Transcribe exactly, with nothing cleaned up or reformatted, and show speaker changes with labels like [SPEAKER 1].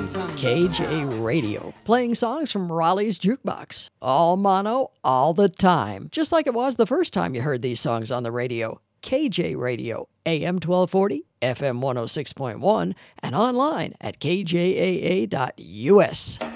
[SPEAKER 1] K J Radio, playing songs from Raleigh's Jukebox. All mono, all the time. Just like it was the first time you heard these songs on the radio. K J Radio, A M twelve forty, F M one oh six point one, and online at K J A A dot U S.